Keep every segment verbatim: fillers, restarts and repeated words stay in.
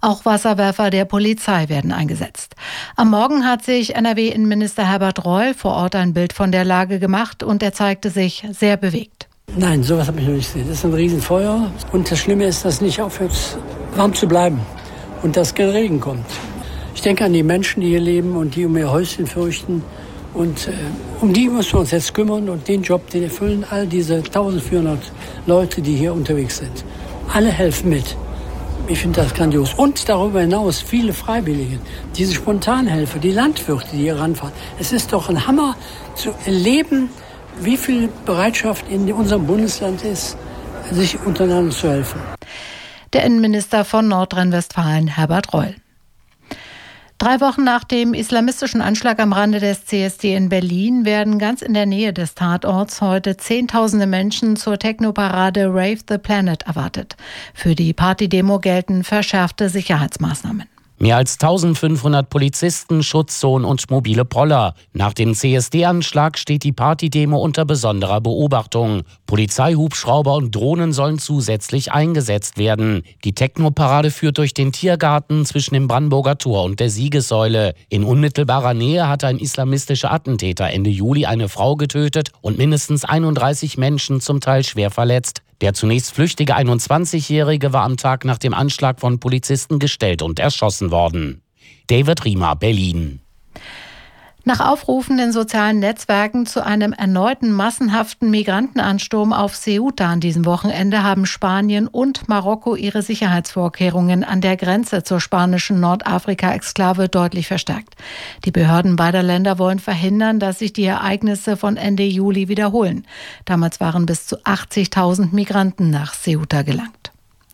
Auch Wasserwerfer der Polizei werden eingesetzt. Am Morgen hat sich N R W-Innenminister Herbert Reul vor Ort ein Bild von der Lage gemacht und er zeigte sich sehr bewegt. Nein, sowas habe ich noch nicht gesehen. Das ist ein Riesenfeuer und das Schlimme ist, dass es nicht aufhört, warm zu bleiben und dass kein Regen kommt. Ich denke an die Menschen, die hier leben und die um ihr Häuschen fürchten. Und äh, um die müssen wir uns jetzt kümmern und den Job, den erfüllen all diese eintausendvierhundert Leute, die hier unterwegs sind. Alle helfen mit. Ich finde das grandios. Und darüber hinaus viele Freiwillige, diese Spontanhelfer, die Landwirte, die hier ranfahren. Es ist doch ein Hammer zu erleben, wie viel Bereitschaft in unserem Bundesland ist, sich untereinander zu helfen. Der Innenminister von Nordrhein-Westfalen, Herbert Reul. Drei Wochen nach dem islamistischen Anschlag am Rande des C S D in Berlin werden ganz in der Nähe des Tatorts heute Zehntausende Menschen zur Techno-Parade Rave the Planet erwartet. Für die Partydemo gelten verschärfte Sicherheitsmaßnahmen. Mehr als eintausendfünfhundert Polizisten, Schutzzonen und mobile Poller. Nach dem C S D-Anschlag steht die Partydemo unter besonderer Beobachtung. Polizeihubschrauber und Drohnen sollen zusätzlich eingesetzt werden. Die Techno-Parade führt durch den Tiergarten zwischen dem Brandenburger Tor und der Siegessäule. In unmittelbarer Nähe hatte ein islamistischer Attentäter Ende Juli eine Frau getötet und mindestens einunddreißig Menschen zum Teil schwer verletzt. Der zunächst flüchtige einundzwanzigjährige war am Tag nach dem Anschlag von Polizisten gestellt und erschossen worden. David Riemer, Berlin. Nach Aufrufen in sozialen Netzwerken zu einem erneuten massenhaften Migrantenansturm auf Ceuta an diesem Wochenende haben Spanien und Marokko ihre Sicherheitsvorkehrungen an der Grenze zur spanischen Nordafrika-Exklave deutlich verstärkt. Die Behörden beider Länder wollen verhindern, dass sich die Ereignisse von Ende Juli wiederholen. Damals waren bis zu achtzigtausend Migranten nach Ceuta gelangt.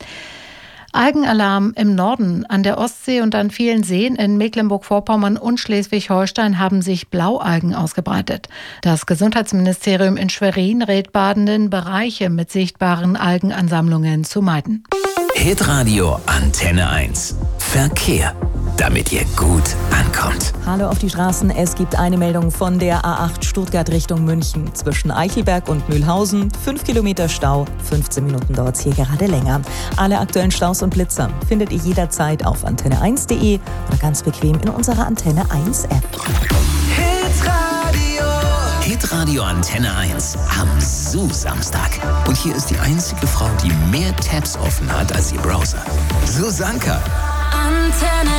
Algenalarm im Norden. An der Ostsee und an vielen Seen in Mecklenburg-Vorpommern und Schleswig-Holstein haben sich Blaualgen ausgebreitet. Das Gesundheitsministerium in Schwerin rät Badenden, Bereiche mit sichtbaren Algenansammlungen zu meiden. Hitradio Antenne eins. Verkehr, damit ihr gut ankommt. Hallo auf die Straßen. Es gibt eine Meldung von der A acht Stuttgart Richtung München. Zwischen Eichelberg und Mühlhausen. fünf Kilometer Stau. fünfzehn Minuten dauert es hier gerade länger. Alle aktuellen Staus und Blitzer findet ihr jederzeit auf antenne eins punkt de oder ganz bequem in unserer Antenne eins App. Hitradio. Hitradio Antenne eins am Zoo-Samstag. Und hier ist die einzige Frau, die mehr Tabs offen hat als ihr Browser. Susanka. Antenne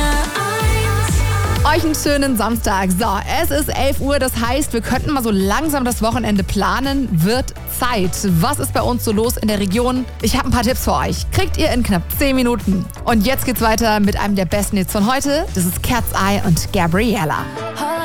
eins. Euch einen schönen Samstag. So, es ist elf Uhr, das heißt, wir könnten mal so langsam das Wochenende planen. Wird Zeit. Was ist bei uns so los in der Region? Ich habe ein paar Tipps für euch. Kriegt ihr in knapp zehn Minuten. Und jetzt geht's weiter mit einem der besten Hits von heute. Das ist Cat's Eye und Gabriella.